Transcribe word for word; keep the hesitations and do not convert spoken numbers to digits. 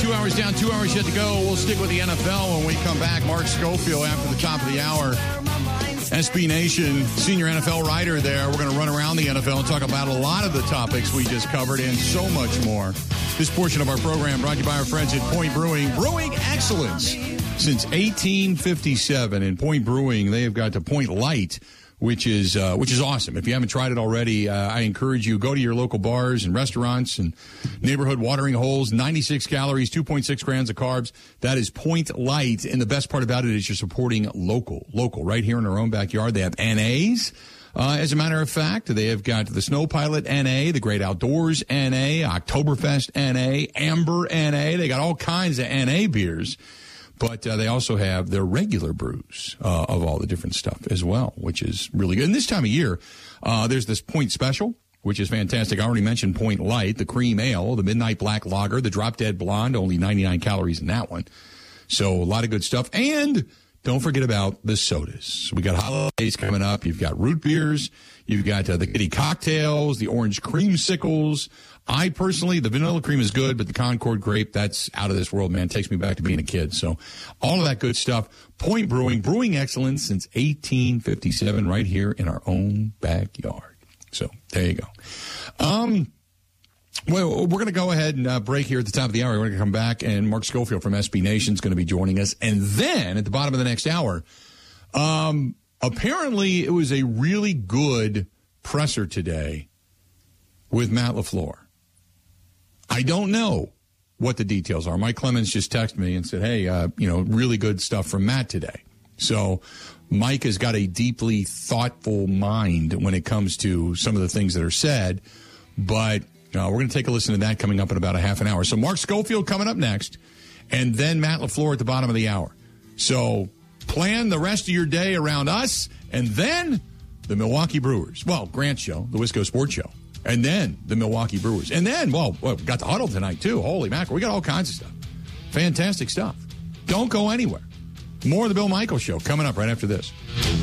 Two hours down, two hours yet to go. We'll stick with the N F L when we come back. Mark Schofield after the top of the hour. S B Nation, senior N F L writer there. We're going to run around the N F L and talk about a lot of the topics we just covered and so much more. This portion of our program brought to you by our friends at Point Brewing. Brewing excellence since eighteen fifty-seven. In Point Brewing, they have got the Point Light, which is uh, which is awesome. If you haven't tried it already, uh, I encourage you, go to your local bars and restaurants and neighborhood watering holes. ninety-six calories, two point six grams of carbs. That is Point Light. And the best part about it is you're supporting local, local, right here in our own backyard. They have N As. Uh, as a matter of fact, they have got the Snow Pilot N A, the Great Outdoors N A, Oktoberfest N A, Amber N A. They got all kinds of N A beers. But uh, they also have their regular brews uh, of all the different stuff as well, which is really good. And this time of year, uh, there's this Point Special, which is fantastic. I already mentioned Point Light, the Cream Ale, the Midnight Black Lager, the Drop Dead Blonde, only ninety-nine calories in that one. So a lot of good stuff. And don't forget about the sodas. We got holidays coming up. You've got root beers. You've got uh, the kitty cocktails, the orange creamsicles. I personally, the vanilla cream is good, but the Concord grape, that's out of this world, man. It takes me back to being a kid. So all of that good stuff. Point Brewing, brewing excellence since eighteen fifty-seven, right here in our own backyard. So there you go. Um, well, we're going to go ahead and uh, break here at the top of the hour. We're going to come back, and Mark Schofield from S B Nation is going to be joining us. And then at the bottom of the next hour, um, apparently it was a really good presser today with Matt LaFleur. I don't know what the details are. Mike Clemens just texted me and said, hey, uh, you know, really good stuff from Matt today. So Mike has got a deeply thoughtful mind when it comes to some of the things that are said. But uh, we're going to take a listen to that coming up in about a half an hour. So Mark Schofield coming up next, and then Matt LaFleur at the bottom of the hour. So plan the rest of your day around us, and then the Milwaukee Brewers. Well, Grant Show, the Wisco Sports Show. And then the Milwaukee Brewers. And then, well, well, we got the huddle tonight, too. Holy mackerel. We got all kinds of stuff. Fantastic stuff. Don't go anywhere. More of the Bill Michaels Show coming up right after this.